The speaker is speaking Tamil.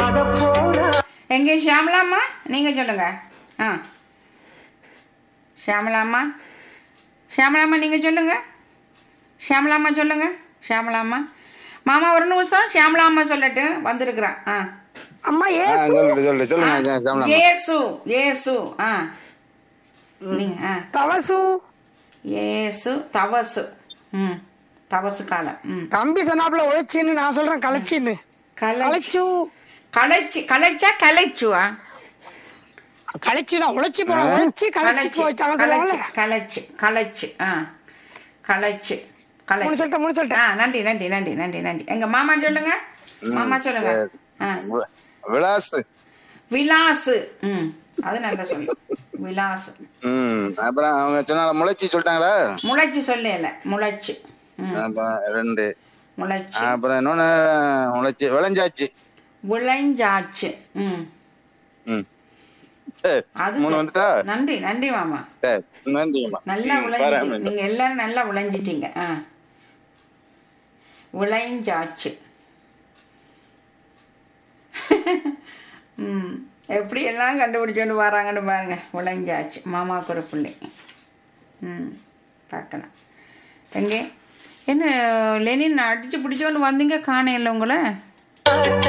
எங்கே ஷியாமலாம்மா நீங்க சொல்லுங்க. ஆ ஷியாமலாம்மா, ஷியாமலாம்மா நீங்க சொல்லுங்க. ஷியாமலாம்மா சொல்லுங்க. ஷியாமலாம்மா மாமா ஒரு நிமிஷம் ஷியாமலாம்மா சொல்லட்டு வந்திருக்கிறான். ஆ அம்மா ஏசு சொல்லுங்க சாமலாமா. இயேசு இயேசு. ஆ நீங்க ஆ தவசு இயேசு தவசு. ம் தவசு காலம். ம் தம்பி சொன்னாப்புல உழைச்சின்னு நான் சொல்றேன் கலைச்சின்னு. கலைச்சு கலைச்சு கலைச்சு கலைச்சா கலைச்சுவா கலைச்சுதான் உழைச்சி போன உழைச்சி கலைச்சு போயிட்டாங்க சொல்லுவாங்கல்ல. கலைச்சு கலைச்சு. ஆ கலைச்சு மூணு சொல்லிட்டேன். ஆ நன்றி நன்றி நன்றி நன்றி நன்றி. எங்க மாமா சொல்லுங்க. மாமா சொல்லுங்க. ஆ விலாசு. விலாசு. ம் அது நல்லா சொல்லு. விலாசு. அப்புறம் அவங்க சொன்னால முளைச்சி சொல்லிட்டாங்களா? முளைச்சி சொல்லல முளைச்சு. ரெண்டு முளைச்சு. அப்புறம் இன்னொன்னு முளைச்சி விளைஞ்சாச்சு. விளைஞ்சாச்சு. ம் அது மூணு வந்துட்டா. நன்றி நன்றி மாமா. நன்றிம்மா. நல்லா விளைஞ்சிட்டீங்க நீங்க எல்லாரும் நல்லா விளைஞ்சிட்டீங்க. ஆ விளைஞ்சாச்சு. ம் எப்படி எல்லாம் கண்டுபிடிச்சோண்டு வராங்கன்னு பாருங்க. விளைஞ்சாச்சு மாமாவுக்கு ஒரு பிள்ளை. ம் பார்க்கலாம். எங்கே என்ன லெனின் அடிச்சு பிடிச்சோன்னு வந்தீங்க காணையில் உங்களை.